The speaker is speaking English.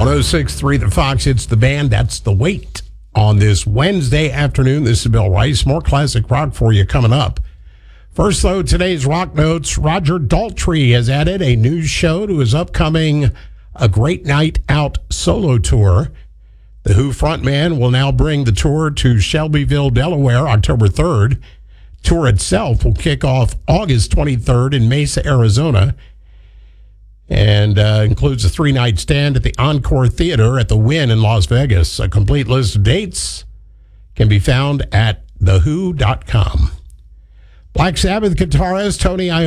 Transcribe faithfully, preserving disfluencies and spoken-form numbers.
oh six point three The Fox, it's the band. That's The Wait on this Wednesday afternoon. This is Bill Rice. More classic rock for you coming up. First, though, today's Rock Notes. Roger Daltrey has added a new show to his upcoming A Great Night Out solo tour. The Who frontman will now bring the tour to Shelbyville, Delaware, October third. Tour itself will kick off August twenty-third in Mesa, Arizona, and uh, includes a three-night stand at the Encore Theater at the Wynn in Las Vegas. A complete list of dates can be found at the who dot com. Black Sabbath guitarist Tony Iommi